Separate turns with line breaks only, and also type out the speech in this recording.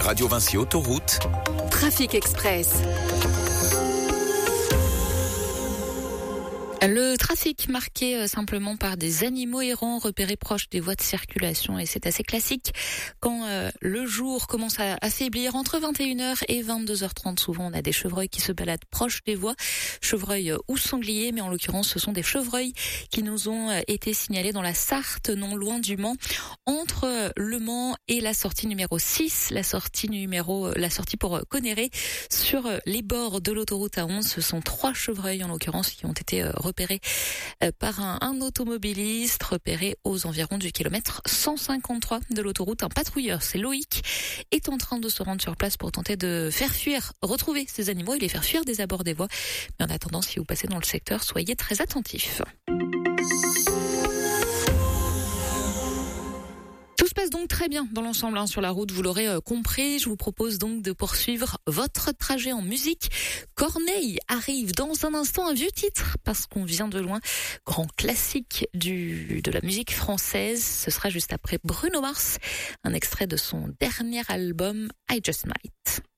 Radio Vinci Autoroute.
Trafic Express.
Le trafic marqué simplement par des animaux errants repérés proches des voies de circulation, et c'est assez classique quand le jour commence à affaiblir entre 21h et 22h30. Souvent on a des chevreuils qui se baladent proches des voies, chevreuils ou sangliers, mais en l'occurrence ce sont des chevreuils qui nous ont été signalés dans la Sarthe, non loin du Mans, entre Le Mans et la sortie numéro 6, la sortie pour Conneré, sur les bords de l'autoroute A11. Ce sont 3 chevreuils en l'occurrence qui ont été repérés par un automobiliste, repéré aux environs du kilomètre 153 de l'autoroute. Un patrouilleur, c'est Loïc, est en train de se rendre sur place pour tenter de retrouver ces animaux et les faire fuir des abords des voies. Mais en attendant, si vous passez dans le secteur, soyez très attentifs. Tout se passe donc très bien dans l'ensemble sur la route, vous l'aurez compris. Je vous propose donc de poursuivre votre trajet en musique. Corneille arrive dans un instant, un vieux titre, parce qu'on vient de loin. Grand classique de la musique française. Ce sera juste après Bruno Mars, un extrait de son dernier album I Just Might.